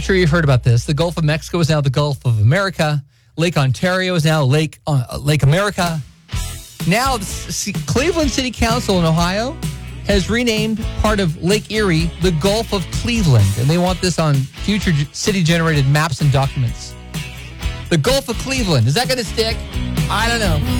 sure you've heard about this. The Gulf of Mexico is now the Gulf of America. Lake Ontario is now Lake America. Now, Cleveland City Council in Ohio has renamed part of Lake Erie the Gulf of Cleveland, and they want this on future city-generated maps and documents. The Gulf of Cleveland. Is that going to stick? I don't know.